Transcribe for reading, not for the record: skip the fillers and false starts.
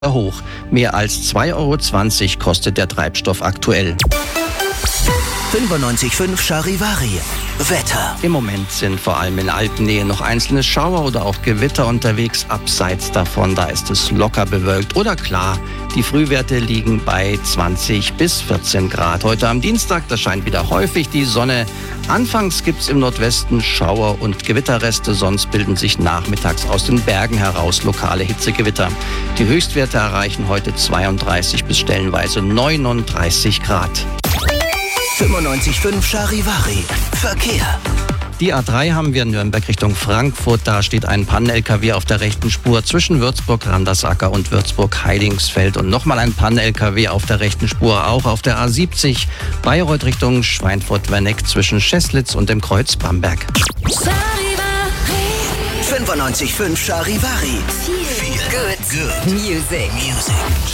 hoch. Mehr als 2,20 € kostet der Treibstoff aktuell. 95.5 Charivari. Wetter. Im Moment sind vor allem in Alpennähe noch einzelne Schauer oder auch Gewitter unterwegs. Abseits davon, da ist es locker bewölkt oder klar. Die Frühwerte liegen bei 20 bis 14 Grad. Heute am Dienstag, da scheint wieder häufig die Sonne. Anfangs gibt es im Nordwesten Schauer- und Gewitterreste, sonst bilden sich nachmittags aus den Bergen heraus lokale Hitzegewitter. Die Höchstwerte erreichen heute 32 bis stellenweise 39 Grad. 95.5 Charivari. Verkehr. Die A3 haben wir in Nürnberg Richtung Frankfurt. Da steht ein Pannen-LKW auf der rechten Spur zwischen Würzburg-Randersacker und Würzburg-Heidingsfeld. Und nochmal ein Pannen-LKW auf der rechten Spur, auch auf der A70 Bayreuth Richtung Schweinfurt-Werneck zwischen Scheßlitz und dem Kreuz Bamberg. 95.5 Charivari. Feel good music.